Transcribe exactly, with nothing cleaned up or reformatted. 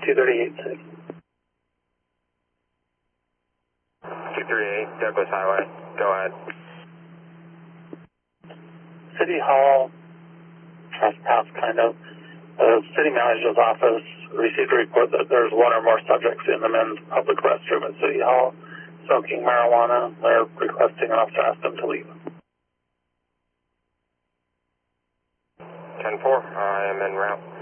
two thirty-eight City. two thirty-eight, Douglas Highway. Go ahead. City Hall, trespass kind of. The city manager's office received a report that there's one or more subjects in the men's public restroom at City Hall smoking marijuana. They're requesting an officer ask them to leave. ten four, I am en route.